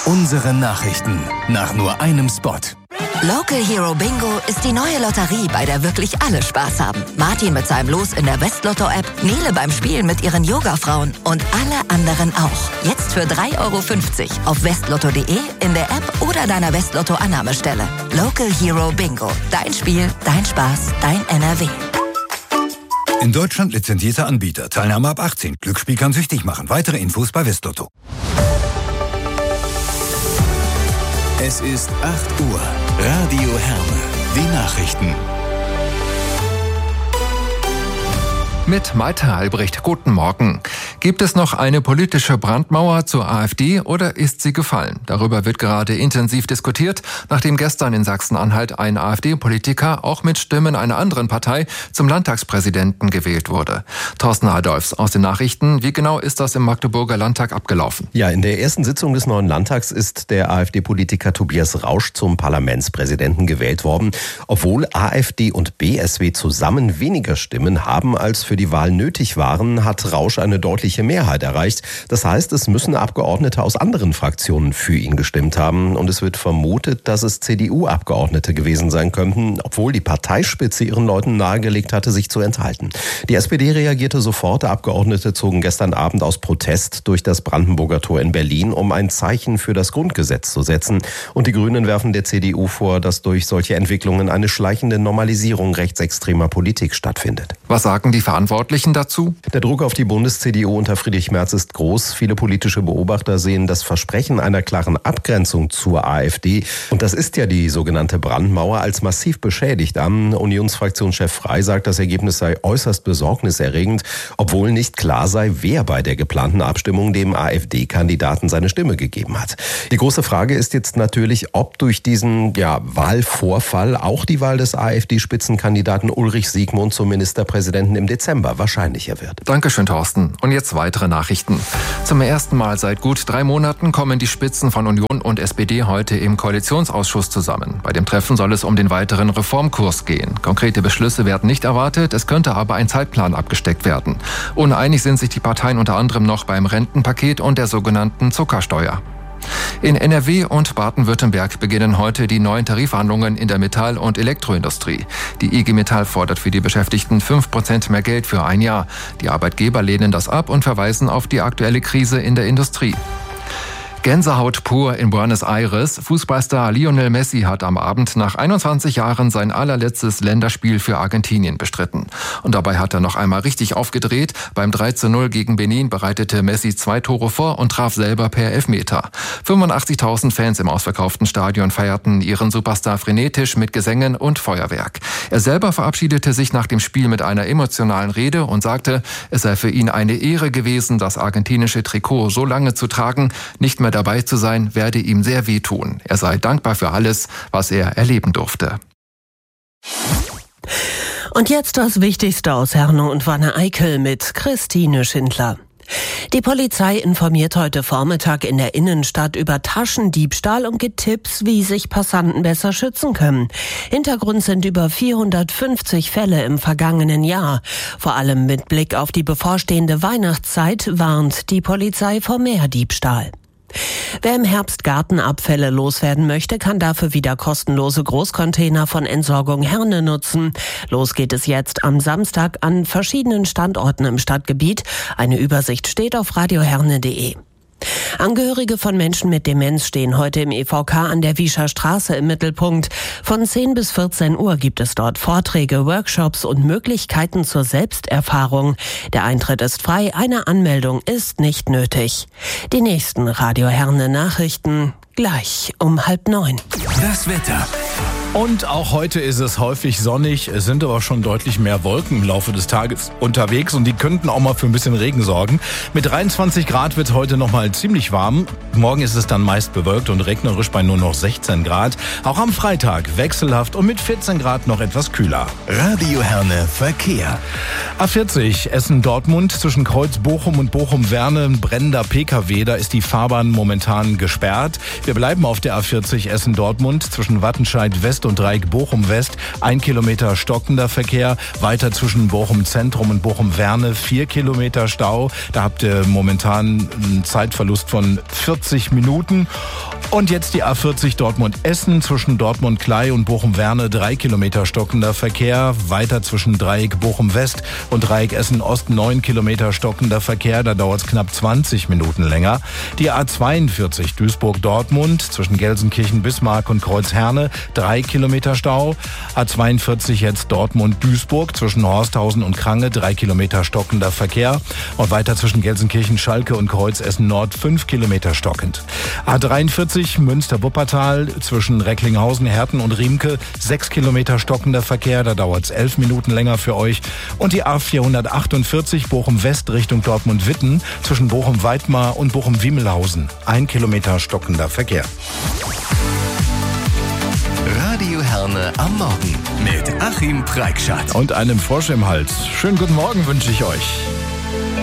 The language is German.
Unsere Nachrichten nach nur einem Spot. Local Hero Bingo ist die neue Lotterie, bei der wirklich alle Spaß haben. Martin mit seinem Los in der Westlotto-App, Nele beim Spielen mit ihren Yoga-Frauen und alle anderen auch. Jetzt für 3,50 € auf westlotto.de, in der App oder deiner Westlotto-Annahmestelle. Local Hero Bingo. Dein Spiel, dein Spaß, dein NRW. In Deutschland lizenzierter Anbieter. Teilnahme ab 18. Glücksspiel kann süchtig machen. Weitere Infos bei Westlotto. Es ist 8 Uhr. Radio Herne. Die Nachrichten. Mit Malte Albrecht, guten Morgen. Gibt es noch eine politische Brandmauer zur AfD oder ist sie gefallen? Darüber wird gerade intensiv diskutiert, nachdem gestern in Sachsen-Anhalt ein AfD-Politiker auch mit Stimmen einer anderen Partei zum Landtagspräsidenten gewählt wurde. Thorsten Adolfs aus den Nachrichten. Wie genau ist das im Magdeburger Landtag abgelaufen? Ja, in der ersten Sitzung des neuen Landtags ist der AfD-Politiker Tobias Rausch zum Parlamentspräsidenten gewählt worden, obwohl AfD und BSW zusammen weniger Stimmen haben als für die Wahl nötig waren, hat Rausch eine deutliche Mehrheit erreicht. Das heißt, es müssen Abgeordnete aus anderen Fraktionen für ihn gestimmt haben. Und es wird vermutet, dass es CDU-Abgeordnete gewesen sein könnten, obwohl die Parteispitze ihren Leuten nahegelegt hatte, sich zu enthalten. Die SPD reagierte sofort. Abgeordnete zogen gestern Abend aus Protest durch das Brandenburger Tor in Berlin, um ein Zeichen für das Grundgesetz zu setzen. Und die Grünen werfen der CDU vor, dass durch solche Entwicklungen eine schleichende Normalisierung rechtsextremer Politik stattfindet. Was sagen die Verantwortlichen dazu? Der Druck auf die Bundes-CDU unter Friedrich Merz ist groß. Viele politische Beobachter sehen das Versprechen einer klaren Abgrenzung zur AfD, und das ist ja die sogenannte Brandmauer, als massiv beschädigt an. Unionsfraktionschef Frey sagt, das Ergebnis sei äußerst besorgniserregend, obwohl nicht klar sei, wer bei der geplanten Abstimmung dem AfD-Kandidaten seine Stimme gegeben hat. Die große Frage ist jetzt natürlich, ob durch diesen Wahlvorfall auch die Wahl des AfD-Spitzenkandidaten Ulrich Siegmund zum Ministerpräsidenten im Dezember wahrscheinlicher wird. Dankeschön, Thorsten. Und jetzt weitere Nachrichten. Zum ersten Mal seit gut 3 Monaten kommen die Spitzen von Union und SPD heute im Koalitionsausschuss zusammen. Bei dem Treffen soll es um den weiteren Reformkurs gehen. Konkrete Beschlüsse werden nicht erwartet, es könnte aber ein Zeitplan abgesteckt werden. Uneinig sind sich die Parteien unter anderem noch beim Rentenpaket und der sogenannten Zuckersteuer. In NRW und Baden-Württemberg beginnen heute die neuen Tarifverhandlungen in der Metall- und Elektroindustrie. Die IG Metall fordert für die Beschäftigten 5% mehr Geld für ein Jahr. Die Arbeitgeber lehnen das ab und verweisen auf die aktuelle Krise in der Industrie. Gänsehaut pur in Buenos Aires. Fußballstar Lionel Messi hat am Abend nach 21 Jahren sein allerletztes Länderspiel für Argentinien bestritten. Und dabei hat er noch einmal richtig aufgedreht. Beim 3:0 gegen Benin bereitete Messi 2 Tore vor und traf selber per Elfmeter. 85.000 Fans im ausverkauften Stadion feierten ihren Superstar frenetisch mit Gesängen und Feuerwerk. Er selber verabschiedete sich nach dem Spiel mit einer emotionalen Rede und sagte, es sei für ihn eine Ehre gewesen, das argentinische Trikot so lange zu tragen. Nicht mehr dabei zu sein, werde ihm sehr wehtun. Er sei dankbar für alles, was er erleben durfte. Und jetzt das Wichtigste aus Herne und Wanne-Eickel mit Christine Schindler. Die Polizei informiert heute Vormittag in der Innenstadt über Taschendiebstahl und gibt Tipps, wie sich Passanten besser schützen können. Hintergrund sind über 450 Fälle im vergangenen Jahr. Vor allem mit Blick auf die bevorstehende Weihnachtszeit warnt die Polizei vor mehr Diebstahl. Wer im Herbst Gartenabfälle loswerden möchte, kann dafür wieder kostenlose Großcontainer von Entsorgung Herne nutzen. Los geht es jetzt am Samstag an verschiedenen Standorten im Stadtgebiet. Eine Übersicht steht auf radioherne.de. Angehörige von Menschen mit Demenz stehen heute im EVK an der Wiescher Straße im Mittelpunkt. Von 10 bis 14 Uhr gibt es dort Vorträge, Workshops und Möglichkeiten zur Selbsterfahrung. Der Eintritt ist frei, eine Anmeldung ist nicht nötig. Die nächsten Radio Herne Nachrichten gleich um 8:30. Das Wetter. Und auch heute ist es häufig sonnig, es sind aber schon deutlich mehr Wolken im Laufe des Tages unterwegs und die könnten auch mal für ein bisschen Regen sorgen. Mit 23 Grad wird es heute nochmal ziemlich warm. Morgen ist es dann meist bewölkt und regnerisch bei nur noch 16 Grad. Auch am Freitag wechselhaft und mit 14 Grad noch etwas kühler. Radio Herne Verkehr. A40 Essen-Dortmund zwischen Kreuz Bochum und Bochum-Werne, brennender PKW, da ist die Fahrbahn momentan gesperrt. Wir bleiben auf der A40 Essen-Dortmund zwischen Wattenscheid West und Dreieck Bochum West, 1 Kilometer stockender Verkehr, weiter zwischen Bochum Zentrum und Bochum Werne 4 Kilometer Stau. Da habt ihr momentan einen Zeitverlust von 40 Minuten. Und jetzt die A40 Dortmund-Essen zwischen Dortmund-Klei und Bochum-Werne 3 Kilometer stockender Verkehr. Weiter zwischen Dreieck Bochum-West und Dreieck Essen-Ost 9 Kilometer stockender Verkehr. Da dauert es knapp 20 Minuten länger. Die A42 Duisburg-Dortmund zwischen Gelsenkirchen-Bismarck und Kreuzherne 3 Kilometer Stau. A42 jetzt Dortmund-Duisburg zwischen Horsthausen und Krange 3 Kilometer stockender Verkehr. Und weiter zwischen Gelsenkirchen-Schalke und Kreuzessen-Nord 5 Kilometer stockend. A43 Münster-Wuppertal zwischen Recklinghausen, Herten und Riemke 6 Kilometer stockender Verkehr, da dauert es 11 Minuten länger für euch. Und die A448 Bochum-West Richtung Dortmund-Witten zwischen Bochum-Weidmar und Bochum-Wiemelhausen 1 Kilometer stockender Verkehr. Radio Herne am Morgen mit Achim Preikschat. Und einem Frosch im Hals. Schönen guten Morgen wünsche ich euch.